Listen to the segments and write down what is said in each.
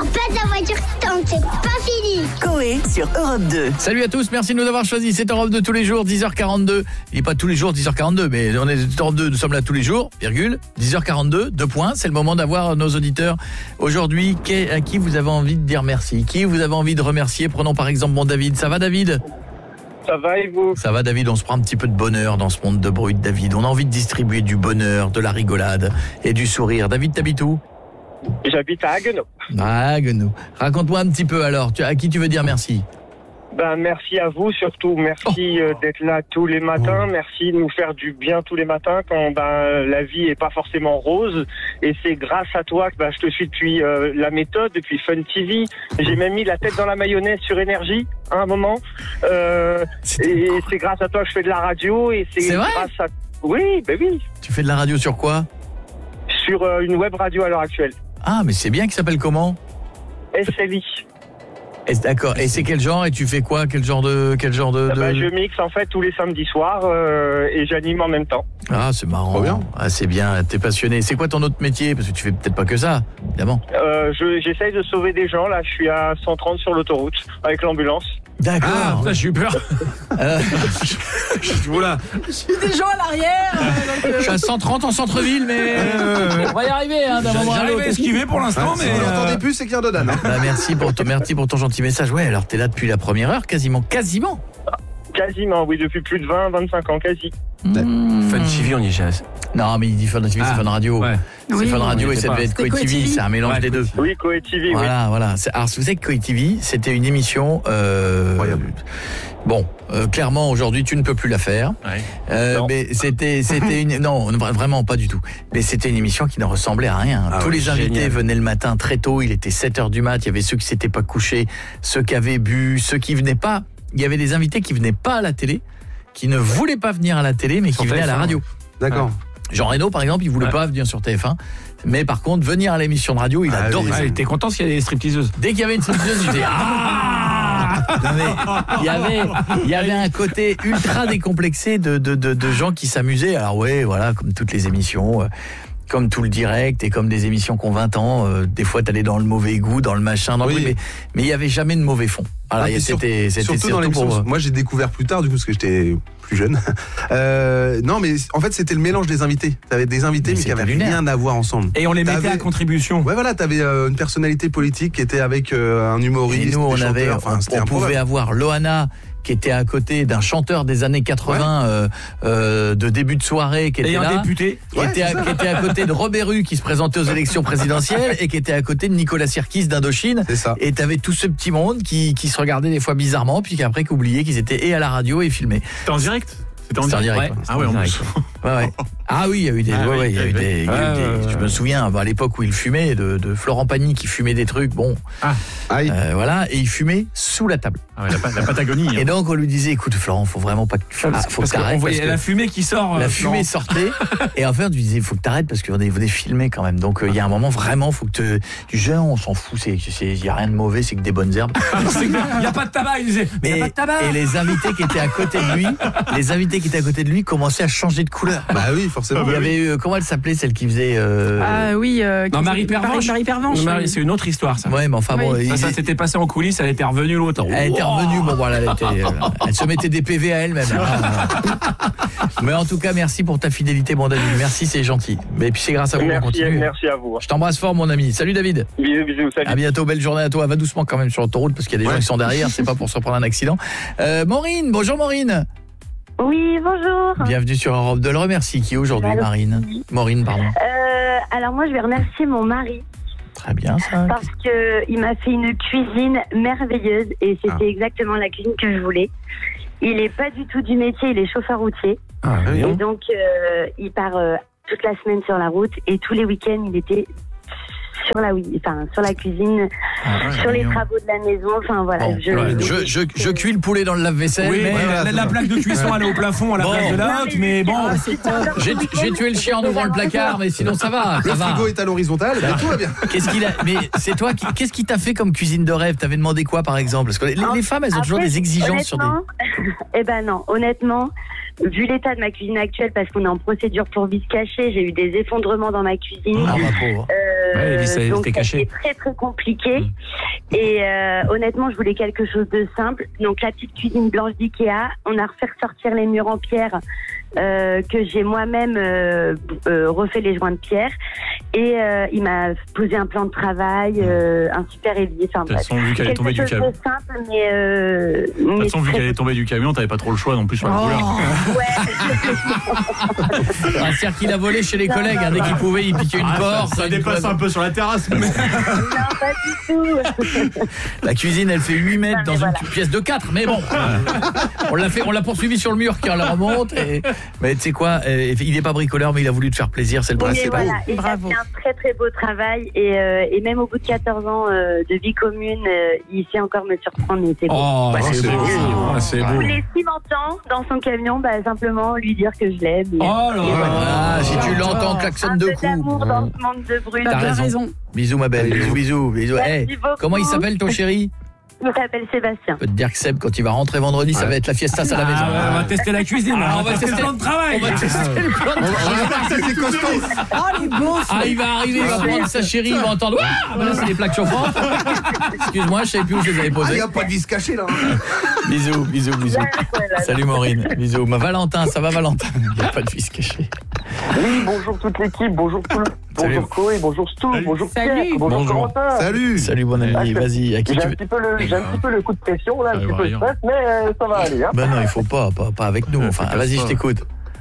Alors passe la voiture tant que c'est pas fini. Coé sur Europe 2. Salut à tous, merci de nous avoir choisis. C'est Europe 2 tous les jours, 10h42. Il n'est pas tous les jours 10h42, mais on est Europe 2, nous sommes là tous les jours, virgule, 10h42, 2 points. C'est le moment d'avoir nos auditeurs. Aujourd'hui, à qui vous avez envie de dire merci? Qui vous avez envie de remercier? Prenons par exemple mon David. Ça va David? Ça va et vous? Ça va David, on se prend un petit peu de bonheur dans ce monde de brut David. On a envie de distribuer du bonheur, de la rigolade et du sourire. David, t'habites où? J'habite à Haguenau. Ah, Haguenau. Raconte-moi un petit peu alors, à qui tu veux dire merci? Ben, merci à vous surtout, merci d'être là tous les matins, merci de nous faire du bien tous les matins quand la vie est pas forcément rose, et c'est grâce à toi que je te suis depuis la méthode, depuis Fun TV. J'ai même mis la tête dans la mayonnaise sur Énergie à un moment, et c'est grâce à toi que je fais de la radio, et c'est vrai grâce à... Oui, ben oui. Tu fais de la radio sur quoi? Sur une web radio à l'heure actuelle. Ah, mais c'est bien, qu'il s'appelle comment? SLI. D'accord. Et c'est quel genre? Et tu fais quoi? Quel genre de... Je mixe en fait tous les samedis soirs et j'anime en même temps. Ah, c'est marrant. Trop bien. Ah, c'est bien. T'es passionné. C'est quoi ton autre métier? Parce que tu fais peut-être pas que ça, évidemment. J'essaye de sauver des gens. Là, je suis à 130 sur l'autoroute avec l'ambulance. D'accord. Ah, putain, j'ai eu peur. Voilà. Des gens à l'arrière. Je suis à 130 en centre-ville, mais on va y arriver d'un moment à J'arrive l'autre. à esquiver pour l'instant, Si mais... vous l'entendez plus, c'est qu'il y a Dodan. Bah, merci pour ton gentil message. Ouais, alors t'es là depuis la première heure, quasiment. Quasiment, oui, depuis plus de 20-25 ans, quasi. Fun TV, on y est. Non, mais il dit Fun TV, c'est Fun Radio. Ouais. C'est Oui, Fun Radio on et était ça pas. devait être C'était Coé Coé TV, TV. c'est un mélange des deux. Oui, Coé TV, oui. Voilà. Alors, vous savez que Coé TV, c'était une émission... Bon, clairement, aujourd'hui, tu ne peux plus la faire. Ouais. Non. Mais c'était une... Non, vraiment pas du tout. Mais c'était une émission qui ne ressemblait à rien. Ah Tous oui, les invités génial. venaient le matin très tôt, il était 7h du mat, il y avait ceux qui s'étaient pas couchés, ceux qui avaient bu, ceux qui venaient pas... Il y avait des invités qui venaient pas à la télé, qui ne voulaient pas venir à la télé, mais qui Sur venaient à la TF1, radio. D'accord. Jean Reno, par exemple, il voulait pas venir sur TF1. Mais par contre, venir à l'émission de radio, il adorait ça. T'es content s'il y a des stripteaseuses? Dès qu'il y avait une stripteaseuse, il disait ah. Non, mais il y avait un côté ultra décomplexé de gens qui s'amusaient. Alors ouais, voilà, comme toutes les émissions, comme tout le direct et comme des émissions qui ont 20 ans, des fois t'allais dans le mauvais goût, dans le machin, dans le truc, mais il y avait jamais de mauvais fond. Voilà, c'était surtout dans l'émission. pour... Moi, j'ai découvert plus tard, du coup, parce que j'étais plus jeune. Non, mais en fait, c'était le mélange des invités. T'avais des invités, mais qui avaient rien à voir ensemble. Et on les mettait à contribution. Ouais, voilà, t'avais une personnalité politique qui était avec un humoriste. Et nous, on avait, on pouvait avoir Loana, qui était à côté d'un chanteur des années 80 de début de soirée, qui était là, député. qui était à côté de Robert Hue, qui se présentait aux élections présidentielles, et qui était à côté de Nicolas Sirkis d'Indochine. C'est ça. Et t'avais tout ce petit monde qui se regardait des fois bizarrement, puis qu'après qu'oubliait qu'ils étaient et à la radio et filmés. C'était en direct? C'était en direct. Ouais. Ah ouais, en plus. Ouais. Ah oui, il y a eu des, il y a eu des, je me souviens à l'époque où il fumait de Florent Pagny qui fumait des trucs, bon. Voilà, et il fumait sous la table. Ah ouais, la Patagonie. Et donc on lui disait, écoute Florent, faut vraiment pas que faut que t'arrêtes. On voyait la fumée qui sort. La fumée sortait, et en fait on lui disait, faut que t'arrêtes parce qu'on est filmé quand même. Donc il y a un moment vraiment, faut que tu jeune, on s'en fout, il y a rien de mauvais, c'est que des bonnes herbes. Il y a pas de tabac, il disait. Il y a pas de tabac. Et les invités qui étaient à côté de lui, commençaient à changer de couleur. Bah oui, forcément. Il y avait eu, comment elle s'appelait, celle qui faisait Ah oui. Non, Marie Pervenche. Marie Pervenche. C'est une autre histoire, ça. Ouais, mais enfin bon. Ça s'était passé en coulisses, elle était revenue l'autre. Elle était revenue, bon voilà, elle se mettait des PV à elle-même. Mais en tout cas, merci pour ta fidélité, mon David. Merci, c'est gentil. Et puis c'est grâce à vous qu'on continue. Merci à vous. Je t'embrasse fort, mon ami. Salut David. Bisous, salut. À bientôt, belle journée à toi. Va doucement quand même sur l'autoroute parce qu'il y a des gens qui sont derrière, c'est pas pour se prendre un accident. Maureen, bonjour Maureen. Oui, bonjour. Bienvenue sur Europe 2. Le remercie qui est aujourd'hui, Maureen, pardon. Alors moi, je vais remercier mon mari. Très bien, ça. Parce qu'il m'a fait une cuisine merveilleuse et c'était exactement la cuisine que je voulais. Il est pas du tout du métier, il est chauffeur routier. Et donc, il part toute la semaine sur la route et tous les week-ends, il était sur la cuisine, sur les travaux de la maison, enfin voilà. Bon, je cuis le poulet dans le lave-vaisselle. Oui, mais la plaque de cuisson elle est au plafond à la place de la haute, mais bon. J'ai tué le chien en ouvrant le placard, mais sinon ça va. Le frigo est à l'horizontale, tout va bien. Mais c'est toi, qu'est-ce qui t'a fait comme cuisine de rêve? T'avais demandé quoi par exemple? Parce que les femmes, elles ont toujours des exigences sur des... Eh ben non, honnêtement, vu l'état de ma cuisine actuelle, parce qu'on est en procédure pour vice caché, j'ai eu des effondrements dans ma cuisine. Ah, ma pauvre. donc c'était caché. c'était très très compliqué. Et honnêtement, je voulais quelque chose de simple. Donc la petite cuisine blanche d'Ikea, on a refait ressortir les murs en pierre que j'ai moi-même refait les joints de pierre. Et il m'a posé un plan de travail, un super évier. Enfin, De toute façon, vu qu'elle est tombée du camion. Quelque chose de simple, mais De toute façon, vu qu'elle est tombée du camion, t'avais pas trop le choix non plus sur la couleur. C'est-à-dire qu'il a volé chez les collègues, dès qu'il pouvait, il piquait une porte. Ça dépasse un peu sur la terrasse. Mais... Non, pas du tout. La cuisine, elle fait 8 mètres dans une pièce de 4, mais bon, on l'a poursuivi sur le mur quand elle remonte. Mais tu sais quoi, il n'est pas bricoleur, mais il a voulu te faire plaisir, c'est le principe. Voilà. Et bravo. Il a fait un très très beau travail et même au bout de 14 ans de vie commune, il sait encore me surprendre. Mais c'est beau. Oh, c'est beau. C'est beau. Tous les 6 m'entend dans son camion, simplement lui dire que je l'aime. Oh là là. Si tu l'entends, klaxonne de coups. Un peu d'amour dans ce monde de bruit. T'as raison. Bisous ma belle, bisous. Hey, comment il s'appelle ton chéri? Il s'appelle Sébastien. Je peux te dire que Seb, quand il va rentrer vendredi, ça va être la fiesta à la maison. On va tester la cuisine. On va tester le plan de travail. On va tester le plan de travail. C'est costaud. Oh, les beaux. Il va arriver, il va prendre sa chérie, il va entendre. Là, c'est des plaques chauffantes. Excuse-moi, je savais plus où je les avais posées. Il n'y a pas de vis caché là. Bisous. Salut Maureen. Bisous. Valentin, ça va Valentin? Il n'y a pas de vis caché. Oui, bonjour toute l'équipe, bonjour bonjour Chloé, bonjour Stu, bonjour Pierre, bonjour Corentin. Salut bon ami, vas-y, à qui tu veux? J'ai un petit peu le coup de pression là, un petit peu de stress, mais ça va aller. Non, il faut pas avec nous, enfin, vas-y, je t'écoute.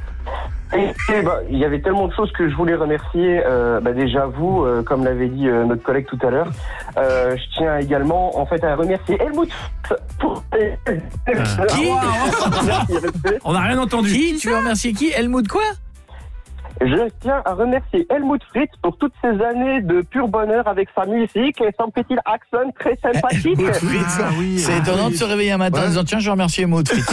Il y avait tellement de choses que je voulais remercier. Déjà vous, comme l'avait dit notre collègue tout à l'heure. Je tiens également, en fait, à remercier Helmut pour... Qui? On n'a rien entendu. Qui? Tu veux remercier qui? Helmut quoi? Je tiens à remercier Helmut Fritz pour toutes ces années de pur bonheur avec sa musique et son petit accent très sympathique. Helmut Fritz, c'est étonnant de se réveiller un matin en disant tiens, je remercie Helmut Fritz.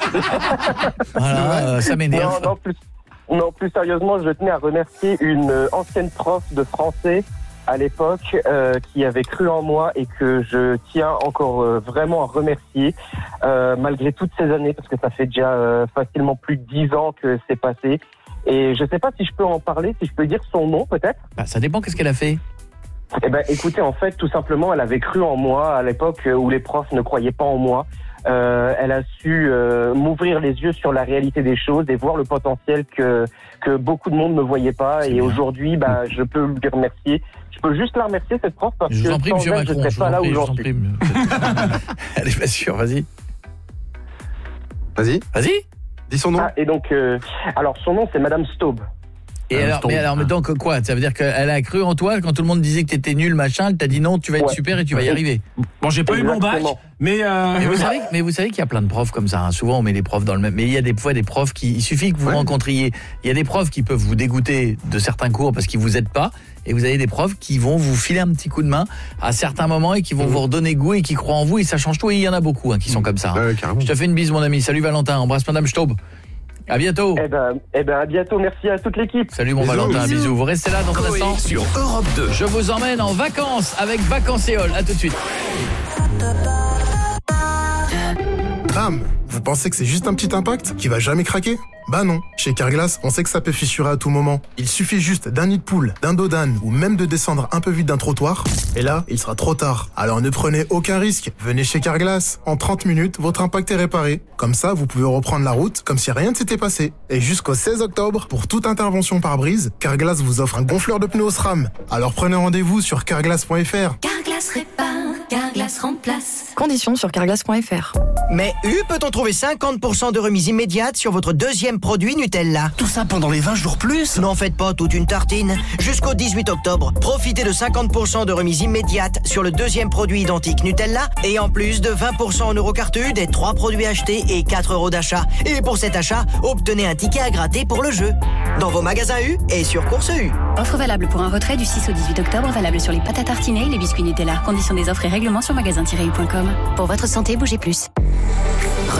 Voilà, ça m'énerve. Non, plus sérieusement, je tenais à remercier une ancienne prof de français à l'époque qui avait cru en moi et que je tiens encore vraiment à remercier malgré toutes ces années, parce que ça fait déjà facilement plus de 10 ans que c'est passé. Et je sais pas si je peux en parler, si je peux dire son nom peut-être. Ça dépend, qu'est-ce qu'elle a fait? Écoutez, en fait, tout simplement, elle avait cru en moi à l'époque où les profs ne croyaient pas en moi. Elle a su m'ouvrir les yeux sur la réalité des choses et voir le potentiel que beaucoup de monde ne voyait pas. Et aujourd'hui, je peux lui remercier. Je peux juste la remercier, cette prof, parce que sans elle, je ne serais pas là où j'en suis. Elle est pas sûre, vas-y. Vas-y. Dis son nom. Et donc, alors son nom c'est Madame Staub. Et mais donc quoi? Ça veut dire qu'elle a cru en toi quand tout le monde disait que t'étais nul, machin, elle t'a dit non, tu vas être super et tu vas y arriver. Bon, j'ai pas eu mon bac, mais vous savez qu'il y a plein de profs comme ça, hein. Souvent on met les profs dans le même, mais il y a des fois des profs il suffit que vous rencontriez, il y a des profs qui peuvent vous dégoûter de certains cours parce qu'ils vous aident pas, et vous avez des profs qui vont vous filer un petit coup de main à certains moments et qui vont vous redonner goût et qui croient en vous, et ça change tout, et il y en a beaucoup qui sont comme ça. Je te fais une bise mon ami, salut Valentin, embrasse Madame Staub. À bientôt. À bientôt, merci à toute l'équipe. Salut mon Valentin, bisous. Vous restez là dans un instant sur Europe 2. Je vous emmène en vacances avec Vacancéole. À tout de suite. Bam! Vous pensez que c'est juste un petit impact qui va jamais craquer? Bah non. Chez Carglass, on sait que ça peut fissurer à tout moment. Il suffit juste d'un nid de poule, d'un dos d'âne ou même de descendre un peu vite d'un trottoir. Et là, il sera trop tard. Alors ne prenez aucun risque. Venez chez Carglass. En 30 minutes, votre impact est réparé. Comme ça, vous pouvez reprendre la route comme si rien ne s'était passé. Et jusqu'au 16 octobre, pour toute intervention pare-brise, Carglass vous offre un gonfleur de pneus SRAM. Alors prenez rendez-vous sur carglass.fr. Carglass répare, Carglass remplace. Conditions sur carglass.fr. Mais peut-on trouver 50% de remise immédiate sur votre deuxième produit Nutella? Tout ça pendant les 20 jours plus? N'en faites pas toute une tartine. Jusqu'au 18 octobre, profitez de 50% de remise immédiate sur le deuxième produit identique Nutella et en plus de 20% en Eurocartu des 3 produits achetés et 4 € d'achat. Et pour cet achat, obtenez un ticket à gratter pour le jeu. Dans vos magasins U et sur Course U. Offre valable pour un retrait du 6 au 18 octobre, valable sur les pâtes à tartiner et les biscuits Nutella. Conditions des offres et règlements sur magasin-u.com. Pour votre santé, bougez plus. Renault.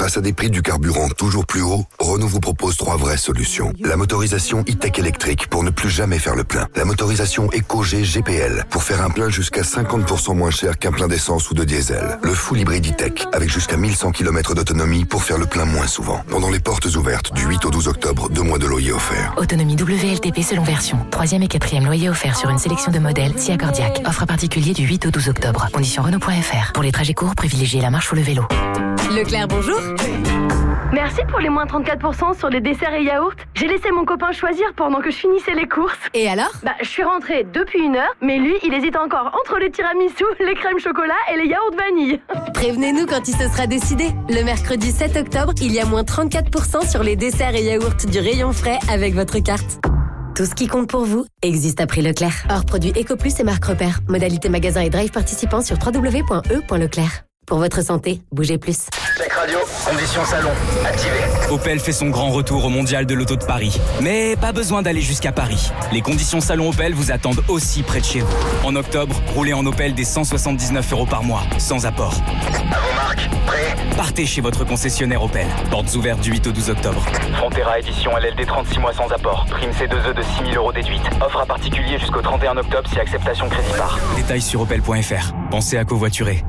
Face à des prix du carburant toujours plus hauts, Renault vous propose 3 vraies solutions. La motorisation e-tech électrique pour ne plus jamais faire le plein. La motorisation EcoG GPL pour faire un plein jusqu'à 50% moins cher qu'un plein d'essence ou de diesel. Le full hybride e-tech avec jusqu'à 1100 km d'autonomie pour faire le plein moins souvent. Pendant les portes ouvertes du 8 au 12 octobre, 2 mois de loyer offerts. Autonomie WLTP selon version. 3e et 4e loyer offert sur une sélection de modèles SIA Cordiac. Offre à particulier du 8 au 12 octobre. Conditions Renault.fr. Pour les trajets courts, privilégiez la marche ou le vélo. Leclerc, bonjour. Merci pour les moins 34% sur les desserts et yaourts. J'ai laissé mon copain choisir pendant que je finissais les courses. Et alors ? Je suis rentrée depuis 1 heure, mais lui, il hésite encore entre les tiramisu, les crèmes chocolat et les yaourts vanille. Prévenez-nous quand il se sera décidé. Le mercredi 7 octobre, il y a moins 34% sur les desserts et yaourts du rayon frais avec votre carte. Tout ce qui compte pour vous existe à prix Leclerc. Hors produits EcoPlus et marque repère. Modalité magasin et drive participants sur www.e.leclerc. Pour votre santé, bougez plus. Tech Radio, conditions salon, activé. Opel fait son grand retour au Mondial de l'Auto de Paris. Mais pas besoin d'aller jusqu'à Paris. Les conditions salon Opel vous attendent aussi près de chez vous. En octobre, roulez en Opel des 179 € par mois, sans apport. À vos marques, prêts ? Partez chez votre concessionnaire Opel. Portes ouvertes du 8 au 12 octobre. Frontera édition LLD 36 mois sans apport. Prime C2E de 6 000 € déduite. Offre à particulier jusqu'au 31 octobre si acceptation crédit par. Détails sur opel.fr. Pensez à covoiturer.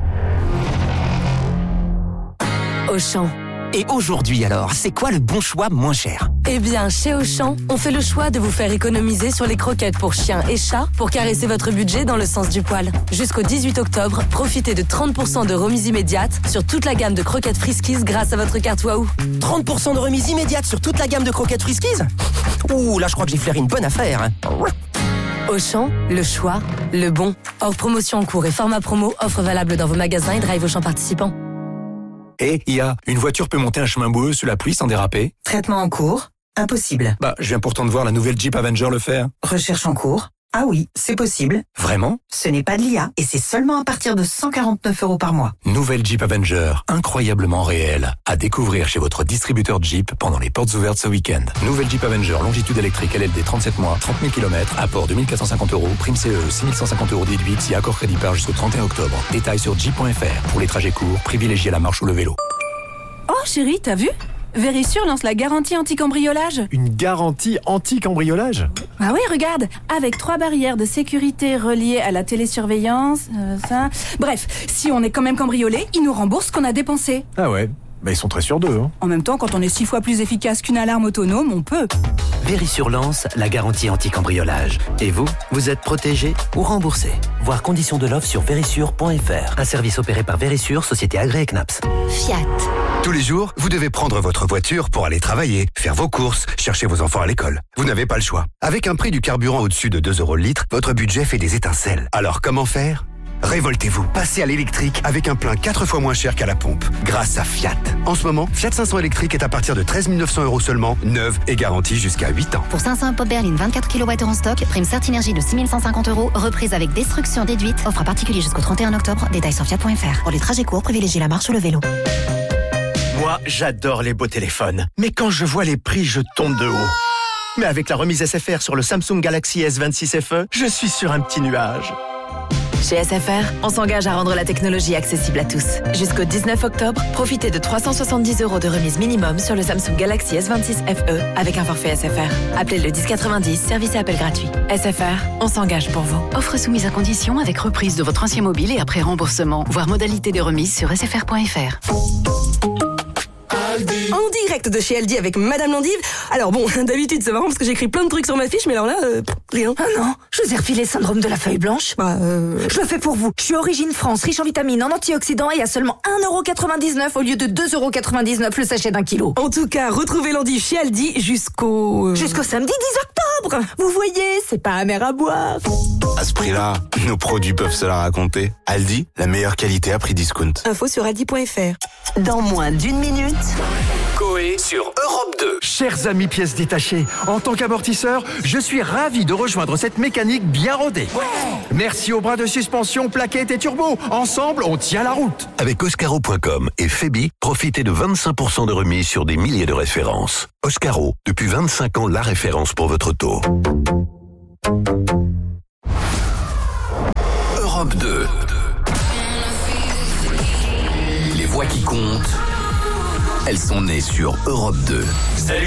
Auchan. Et aujourd'hui alors, c'est quoi le bon choix moins cher ? Eh bien, chez Auchan, on fait le choix de vous faire économiser sur les croquettes pour chiens et chats pour caresser votre budget dans le sens du poil. Jusqu'au 18 octobre, profitez de 30% de remise immédiate sur toute la gamme de croquettes Friskies grâce à votre carte Wahoo. 30% de remise immédiate sur toute la gamme de croquettes Friskies ? Ouh, là je crois que j'ai flairé une bonne affaire. Auchan, le choix, le bon. Hors promotion en cours et format promo, offre valable dans vos magasins et drive Auchan participants. Et IA, une voiture peut monter un chemin boueux sous la pluie sans déraper ? Traitement en cours ? Impossible. Je viens pourtant de voir la nouvelle Jeep Avenger le faire. Recherche en cours ? Ah oui, c'est possible. Vraiment ? Ce n'est pas de l'IA et c'est seulement à partir de 149 € par mois. Nouvelle Jeep Avenger, incroyablement réelle. À découvrir chez votre distributeur Jeep pendant les portes ouvertes ce week-end. Nouvelle Jeep Avenger, longitude électrique LLD 37 mois, 30 000 km, apport 2 450 €, prime CE 6 150 € déduite si accord crédit par jusqu'au 31 octobre. Détails sur jeep.fr. Pour les trajets courts, privilégiez la marche ou le vélo. Oh chérie, t'as vu ? Vérissure lance la garantie anti-cambriolage. Une garantie anti-cambriolage ? Ah oui, regarde, avec 3 barrières de sécurité reliées à la télésurveillance, ça... Bref, si on est quand même cambriolé, ils nous remboursent ce qu'on a dépensé. Ah ouais, ils sont très sûrs d'eux. Hein. En même temps, quand on est 6 fois plus efficace qu'une alarme autonome, on peut. Vérissure lance la garantie anti-cambriolage. Et vous êtes protégé ou remboursé. Voir conditions de l'offre sur vérissure.fr. Un service opéré par Vérissure, société agréée CNAPS. Fiat. Tous les jours, vous devez prendre votre voiture pour aller travailler, faire vos courses, chercher vos enfants à l'école. Vous n'avez pas le choix. Avec un prix du carburant au-dessus de 2 € le litre, votre budget fait des étincelles. Alors comment faire ? Révoltez-vous, passez à l'électrique avec un plein 4 fois moins cher qu'à la pompe, grâce à Fiat. En ce moment, Fiat 500 électrique est à partir de 13 900 € seulement, neuve et garantie jusqu'à 8 ans. Pour 500 pop berline 24 kWh en stock, prime Certinergie de 6 150 €, reprise avec destruction déduite, offre à particulier jusqu'au 31 octobre, détails sur fiat.fr. Pour les trajets courts, privilégiez la marche ou le vélo. Moi, j'adore les beaux téléphones. Mais quand je vois les prix, je tombe de haut. Mais avec la remise SFR sur le Samsung Galaxy S26 FE, je suis sur un petit nuage. Chez SFR, on s'engage à rendre la technologie accessible à tous. Jusqu'au 19 octobre, profitez de 370 € de remise minimum sur le Samsung Galaxy S26 FE avec un forfait SFR. Appelez le 1090, service et appel gratuit. SFR, on s'engage pour vous. Offre soumise à condition avec reprise de votre ancien mobile et après remboursement. Voir modalité de remise sur sfr.fr. En direct de chez Aldi avec Madame Landive. Alors bon, d'habitude c'est marrant parce que j'écris plein de trucs sur ma fiche, mais alors là, rien. Ah non, je vous ai refilé syndrome de la feuille blanche. Je le fais pour vous. Je suis Origine France, riche en vitamines, en antioxydants et à seulement 1,99 € au lieu de 2,99 € le sachet d'1 kilo. En tout cas, retrouvez Landive chez Aldi jusqu'au samedi 10 octobre. Vous voyez, c'est pas amer à boire. À ce prix-là, nos produits peuvent se la raconter. Aldi, la meilleure qualité à prix discount. Info sur aldi.fr. Dans moins d'1 minute... Coé sur Europe 2. Chers amis pièces détachées, en tant qu'amortisseur, je suis ravi de rejoindre cette mécanique bien rodée. Ouais. Merci aux bras de suspension, plaquettes et turbo. Ensemble, on tient la route. Avec Oscaro.com et Febi, profitez de 25% de remise sur des milliers de références. Oscaro, depuis 25 ans, la référence pour votre auto. Europe 2. Les voix qui comptent. elles sont nées sur Europe 2. Salut